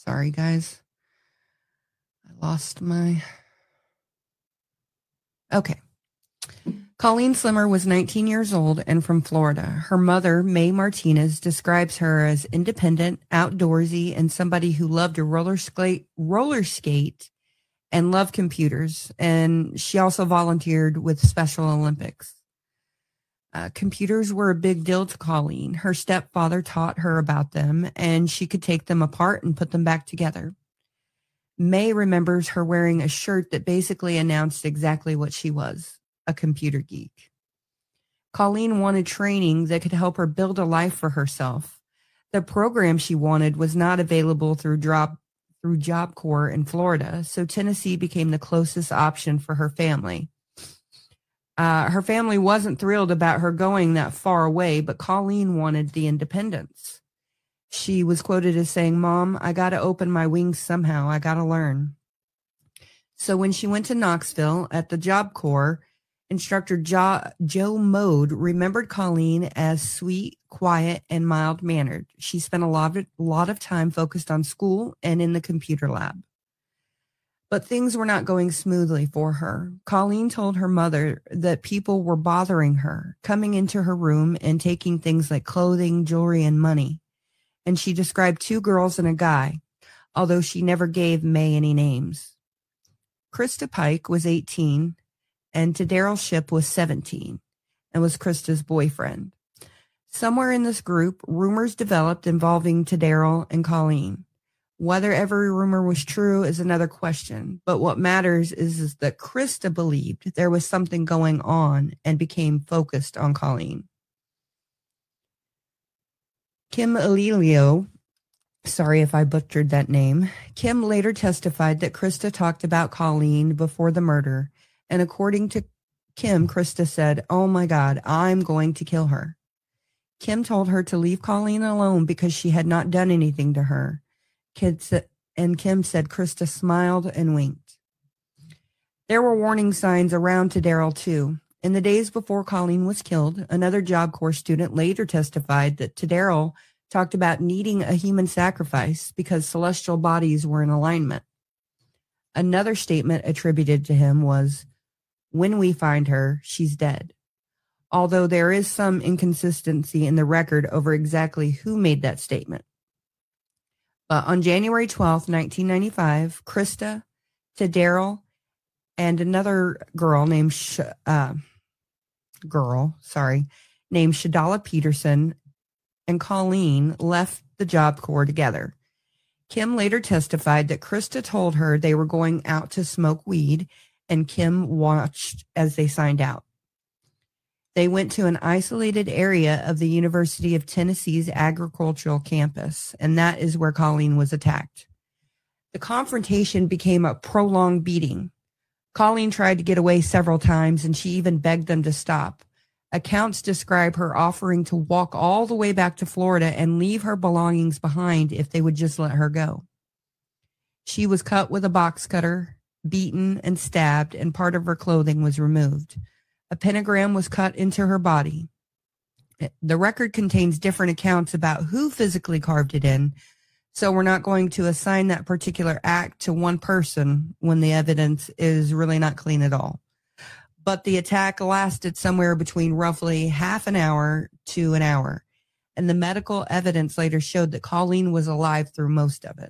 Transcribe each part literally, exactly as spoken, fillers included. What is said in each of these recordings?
Sorry, guys. I lost my... Okay. Colleen Slimmer was nineteen years old and from Florida. Her mother, May Martinez, describes her as independent, outdoorsy, and somebody who loved to roller skate, roller skate and loved computers. And she also volunteered with Special Olympics. Uh, computers were a big deal to Colleen. Her stepfather taught her about them, and she could take them apart and put them back together. May remembers her wearing a shirt that basically announced exactly what she was, a computer geek. Colleen wanted training that could help her build a life for herself. The program she wanted was not available through job, through Job Corps in Florida, so Tennessee became the closest option for her family. Uh, her family wasn't thrilled about her going that far away, but Colleen wanted the independence. She was quoted as saying, "Mom, I got to open my wings somehow. I got to learn." So when she went to Knoxville at the Job Corps, instructor jo- Joe Mode remembered Colleen as sweet, quiet, and mild-mannered. She spent a lot of, lot of time focused on school and in the computer lab. But things were not going smoothly for her. Colleen told her mother that people were bothering her, coming into her room and taking things like clothing, jewelry, and money. And she described two girls and a guy, although she never gave May any names. Krista Pike was eighteen, and Tadaryl Shipp was seventeen, and was Krista's boyfriend. Somewhere in this group, rumors developed involving Tadaryl and Colleen. Whether every rumor was true is another question, but what matters is, is that Krista believed there was something going on and became focused on Colleen. Kim Alilio, sorry if I butchered that name, Kim later testified that Krista talked about Colleen before the murder, and according to Kim, Krista said, "Oh my God, I'm going to kill her." Kim told her to leave Colleen alone because she had not done anything to her. Kids and Kim said Krista smiled and winked. There were warning signs around Tadaryl too. In the days before Colleen was killed, another Job Corps student later testified that Tadaryl talked about needing a human sacrifice because celestial bodies were in alignment. Another statement attributed to him was, "When we find her, she's dead." Although there is some inconsistency in the record over exactly who made that statement. But on January twelfth, nineteen ninety-five, Krista, Tadaryl, and another girl named Sh- uh, girl, sorry, named Shadala Peterson and Colleen left the Job Corps together. Kim later testified that Krista told her they were going out to smoke weed, and Kim watched as they signed out. They went to an isolated area of the University of Tennessee's agricultural campus, and that is where Colleen was attacked. The confrontation became a prolonged beating. Colleen tried to get away several times, and she even begged them to stop. Accounts describe her offering to walk all the way back to Florida and leave her belongings behind if they would just let her go. She was cut with a box cutter, beaten, and stabbed, and part of her clothing was removed. A pentagram was cut into her body. The record contains different accounts about who physically carved it in, so we're not going to assign that particular act to one person when the evidence is really not clean at all. But the attack lasted somewhere between roughly half an hour to an hour, and the medical evidence later showed that Colleen was alive through most of it.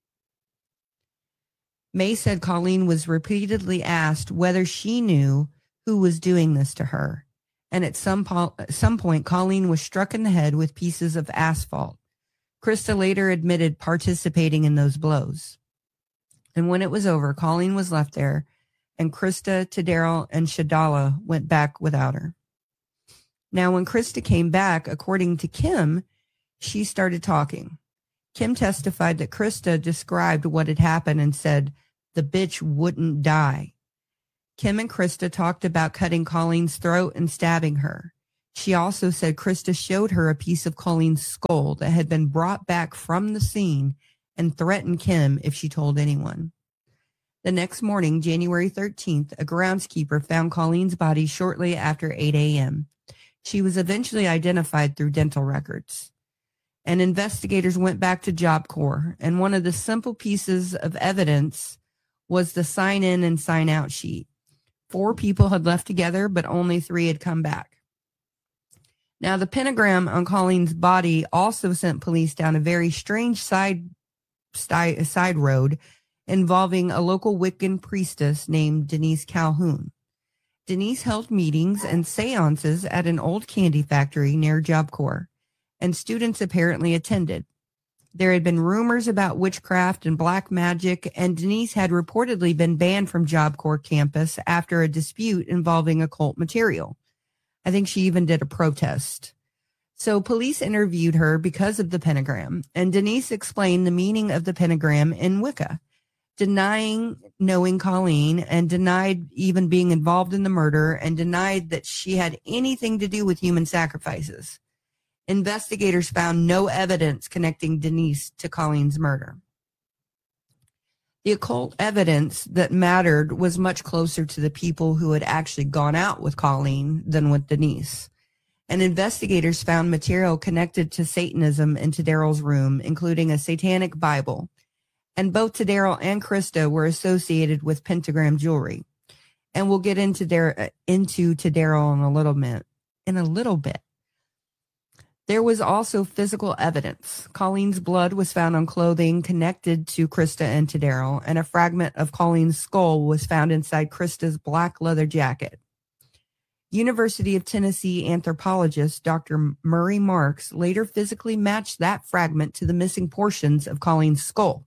May said Colleen was repeatedly asked whether she knew who was doing this to her, and at some, po- some point, Colleen was struck in the head with pieces of asphalt. Krista later admitted participating in those blows. And when it was over, Colleen was left there, and Krista, Tadaryl, and Shadala went back without her. Now, when Krista came back, according to Kim, she started talking. Kim testified that Krista described what had happened and said, "The bitch wouldn't die." Kim and Krista talked about cutting Colleen's throat and stabbing her. She also said Krista showed her a piece of Colleen's skull that had been brought back from the scene and threatened Kim if she told anyone. The next morning, January thirteenth, a groundskeeper found Colleen's body shortly after eight a.m. She was eventually identified through dental records. and investigators went back to Job Corps, and one of the simple pieces of evidence was the sign-in and sign-out sheet. Four people had left together, but only three had come back. Now, the pentagram on Colleen's body also sent police down a very strange side, side road involving a local Wiccan priestess named Denise Calhoun. Denise held meetings and seances at an old candy factory near Job Corps, and students apparently attended. There had been rumors about witchcraft and black magic, and Denise had reportedly been banned from Job Corps campus after a dispute involving occult material. I think she even did a protest. So police interviewed her because of the pentagram, and Denise explained the meaning of the pentagram in Wicca, denying knowing Colleen and denied even being involved in the murder and denied that she had anything to do with human sacrifices. Investigators found no evidence connecting Denise to Colleen's murder. The occult evidence that mattered was much closer to the people who had actually gone out with Colleen than with Denise. And investigators found material connected to Satanism in Tadarrell's room, including a satanic Bible. And both Tadarrell and Krista were associated with pentagram jewelry. And we'll get into their into Tadarrell in a little bit. In a little bit. There was also physical evidence. Colleen's blood was found on clothing connected to Krista and Tadarrell, and a fragment of Colleen's skull was found inside Krista's black leather jacket. University of Tennessee anthropologist Doctor Murray Marks later physically matched that fragment to the missing portions of Colleen's skull.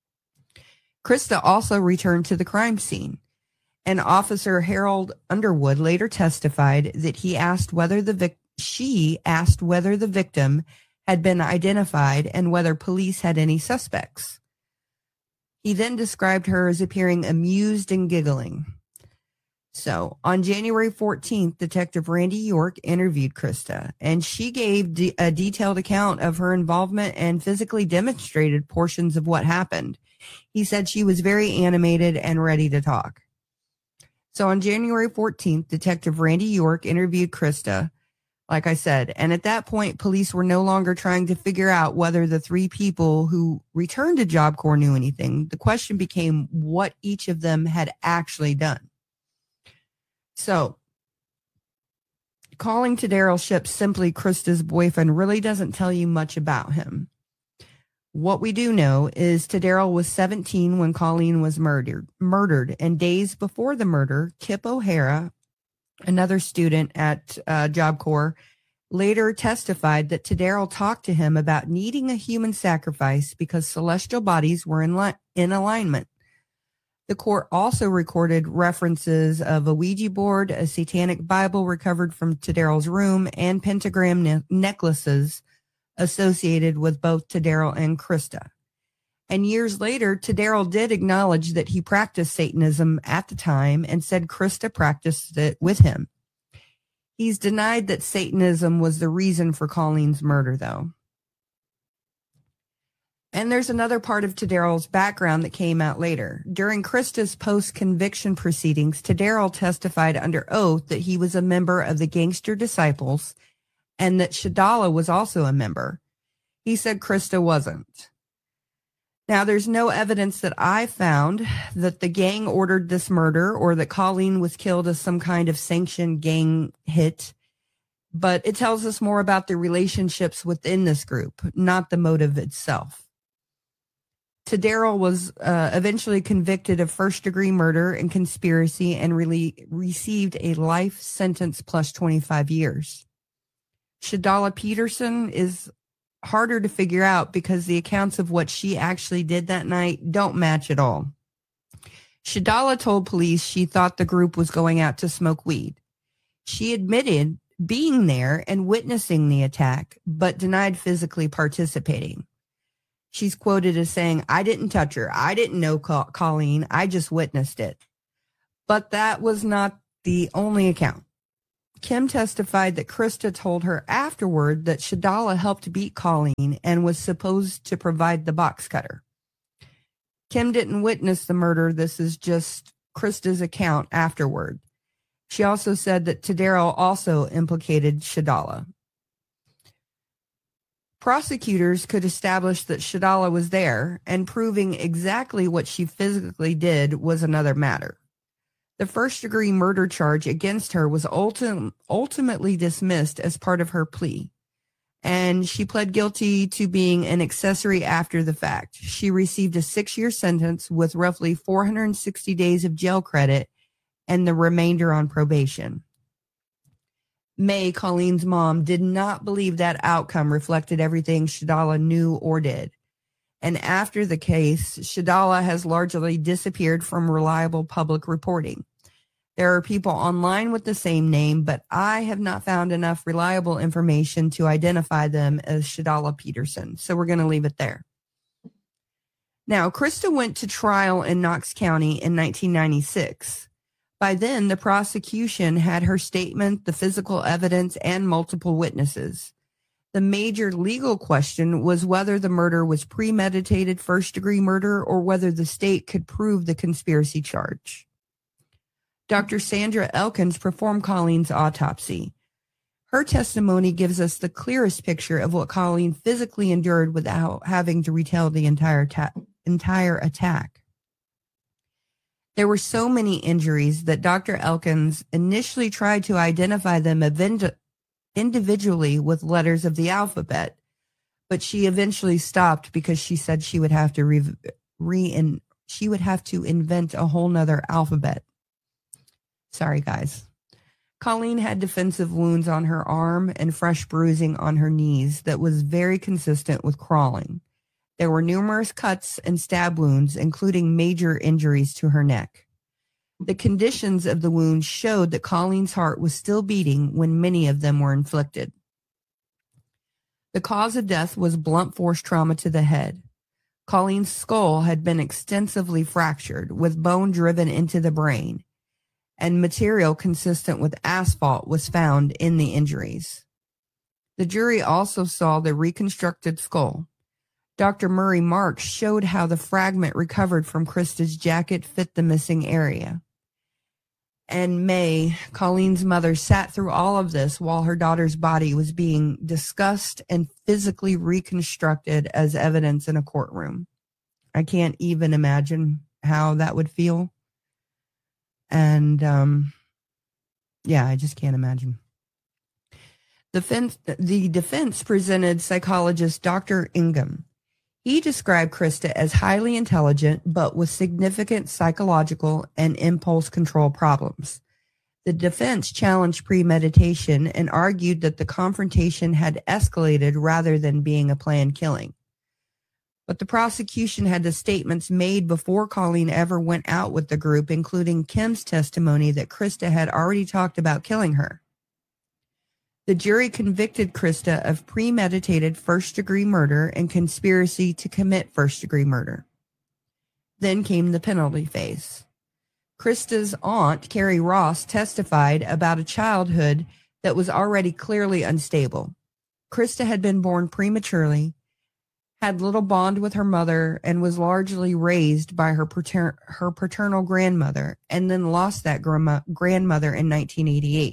Krista also returned to the crime scene, and Officer Harold Underwood later testified that he asked whether the victim She asked whether the victim had been identified and whether police had any suspects. He then described her as appearing amused and giggling. So, on January fourteenth, Detective Randy York interviewed Krista, and she gave de- a detailed account of her involvement and physically demonstrated portions of what happened. He said she was very animated and ready to talk. So, on January fourteenth, Detective Randy York interviewed Krista, like I said, and at that point, police were no longer trying to figure out whether the three people who returned to Job Corps knew anything. The question became what each of them had actually done. So, calling Tadarrell Shipp simply Krista's boyfriend really doesn't tell you much about him. What we do know is Tadarrell was seventeen when Colleen was murdered, murdered, and days before the murder, Kip O'Hara, another student at uh, Job Corps, later testified that Tadarrell talked to him about needing a human sacrifice because celestial bodies were in, li- in alignment. The court also recorded references of a Ouija board, a satanic Bible recovered from Tadarrell's room, and pentagram ne- necklaces associated with both Tadarrell and Krista. And years later, Tadarrell did acknowledge that he practiced Satanism at the time and said Krista practiced it with him. He's denied that Satanism was the reason for Colleen's murder, though. And there's another part of Tadarrell's background that came out later. During Krista's post-conviction proceedings, Tadarrell testified under oath that he was a member of the Gangster Disciples and that Shadala was also a member. He said Krista wasn't. Now, there's no evidence that I found that the gang ordered this murder or that Colleen was killed as some kind of sanctioned gang hit, but it tells us more about the relationships within this group, not the motive itself. Tadarrell was uh, eventually convicted of first-degree murder and conspiracy and really received a life sentence plus twenty-five years. Shadala Peterson is harder to figure out because the accounts of what she actually did that night don't match at all. Shadala told police she thought the group was going out to smoke weed. She admitted being there and witnessing the attack, but denied physically participating. She's quoted as saying, "I didn't touch her. I didn't know Colleen. I just witnessed it." But that was not the only account. Kim testified that Krista told her afterward that Shadala helped beat Colleen and was supposed to provide the box cutter. Kim didn't witness the murder. This is just Krista's account afterward. She also said that Tadarrell also implicated Shadala. Prosecutors could establish that Shadala was there, and proving exactly what she physically did was another matter. The first-degree murder charge against her was ultim- ultimately dismissed as part of her plea, and she pled guilty to being an accessory after the fact. She received a six-year sentence with roughly four hundred sixty days of jail credit and the remainder on probation. May, Colleen's mom, did not believe that outcome reflected everything Shadala knew or did. And after the case, Shadala has largely disappeared from reliable public reporting. There are people online with the same name, but I have not found enough reliable information to identify them as Shadala Peterson. So we're going to leave it there. Now, Krista went to trial in Knox County in nineteen ninety-six. By then, the prosecution had her statement, the physical evidence, and multiple witnesses. The major legal question was whether the murder was premeditated first-degree murder or whether the state could prove the conspiracy charge. Doctor Sandra Elkins performed Colleen's autopsy. Her testimony gives us the clearest picture of what Colleen physically endured without having to retell the entire, ta- entire attack. There were so many injuries that Doctor Elkins initially tried to identify them event- individually with letters of the alphabet, but she eventually stopped because she said she would have to re, re- in, she would have to invent a whole nother alphabet. Sorry, guys. Colleen had defensive wounds on her arm and fresh bruising on her knees that was very consistent with crawling. There were numerous cuts and stab wounds, including major injuries to her neck. The conditions of the wounds showed that Colleen's heart was still beating when many of them were inflicted. The cause of death was blunt force trauma to the head. Colleen's skull had been extensively fractured, with bone driven into the brain, and material consistent with asphalt was found in the injuries. The jury also saw the reconstructed skull. Doctor Murray Marks showed how the fragment recovered from Krista's jacket fit the missing area. And May, Colleen's mother, sat through all of this while her daughter's body was being discussed and physically reconstructed as evidence in a courtroom. I can't even imagine how that would feel. And, um, yeah, I just can't imagine. The defense, the defense presented psychologist Doctor Ingham. He described Krista as highly intelligent, but with significant psychological and impulse control problems. The defense challenged premeditation and argued that the confrontation had escalated rather than being a planned killing. But the prosecution had the statements made before Colleen ever went out with the group, including Kim's testimony that Krista had already talked about killing her. The jury convicted Krista of premeditated first-degree murder and conspiracy to commit first-degree murder. Then came the penalty phase. Krista's aunt, Carrie Ross, testified about a childhood that was already clearly unstable. Krista had been born prematurely, had little bond with her mother, and was largely raised by her, pater- her paternal grandmother, and then lost that grandma- grandmother in nineteen eighty-eight.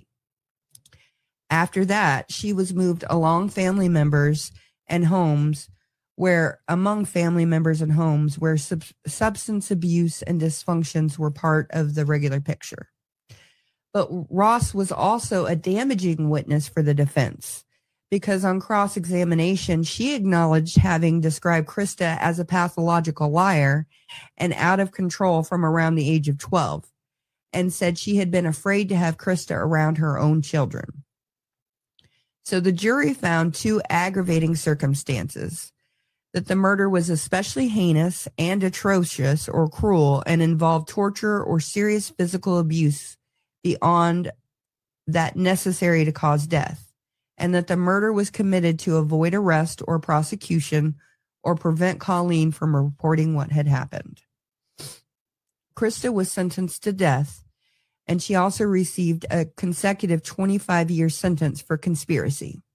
After that, she was moved along family members and homes where, among family members and homes where sub- substance abuse and dysfunctions were part of the regular picture. But Ross was also a damaging witness for the defense, because on cross-examination, she acknowledged having described Krista as a pathological liar and out of control from around the age of twelve, and said she had been afraid to have Krista around her own children. So the jury found two aggravating circumstances: that the murder was especially heinous and atrocious or cruel and involved torture or serious physical abuse beyond that necessary to cause death, and that the murder was committed to avoid arrest or prosecution or prevent Colleen from reporting what had happened. Krista was sentenced to death, and she also received a consecutive twenty-five year sentence for conspiracy.